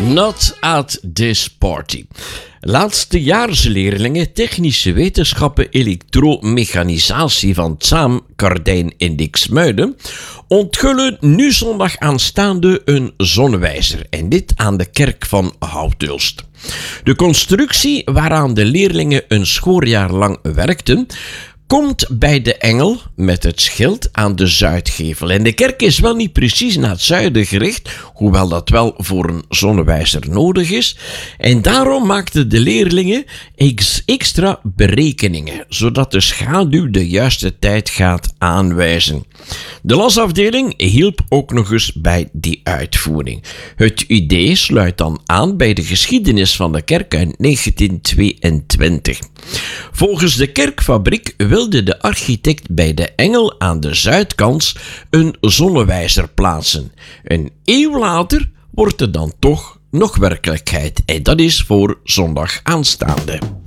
Not at this party. Laatstejaarsleerlingen technische wetenschappen elektromechanisatie van Tsaam Kardijn in Diksmuiden onthullen nu zondag aanstaande een zonnewijzer en dit aan de kerk van Houtulst. De constructie waaraan de leerlingen een schooljaar lang werkten komt bij de Engel met het schild aan de zuidgevel. En de kerk is wel niet precies naar het zuiden gericht, hoewel dat wel voor een zonnewijzer nodig is. En daarom maakten de leerlingen extra berekeningen, zodat de schaduw de juiste tijd gaat aanwijzen. De lasafdeling hielp ook nog eens bij die uitvoering. Het idee sluit dan aan bij de geschiedenis van de kerk uit 1922. Volgens de kerkfabriek wilde de architect bij de Engel aan de zuidkant een zonnewijzer plaatsen. Een eeuw later wordt het dan toch nog werkelijkheid en dat is voor zondag aanstaande.